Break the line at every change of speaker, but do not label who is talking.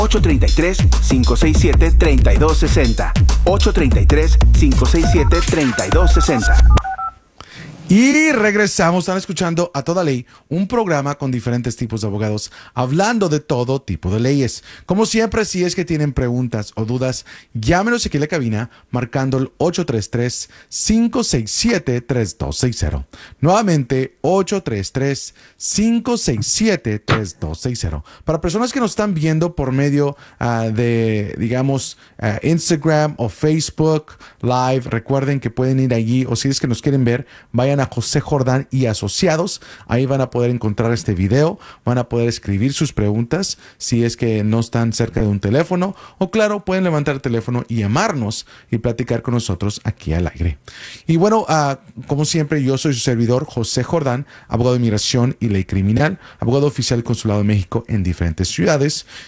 833-567-3260. 833-567-3260.
Y regresamos, están escuchando A Toda Ley, un programa con diferentes tipos de abogados, hablando de todo tipo de leyes. Como siempre, si es que tienen preguntas o dudas, llámenos aquí a la cabina marcando el 833-567-3260. Nuevamente, 833-567-3260. Para personas que nos están viendo por medio de, digamos, Instagram o Facebook Live, recuerden que pueden ir allí, o si es que nos quieren ver, vayan a José Jordán y Asociados. Ahí van a poder encontrar este video, van a poder escribir sus preguntas si es que no están cerca de un teléfono, o claro, pueden levantar el teléfono y llamarnos y platicar con nosotros aquí al aire. Y bueno, como siempre, yo soy su servidor José Jordán, abogado de inmigración y ley criminal, abogado oficial del Consulado de México en diferentes ciudades,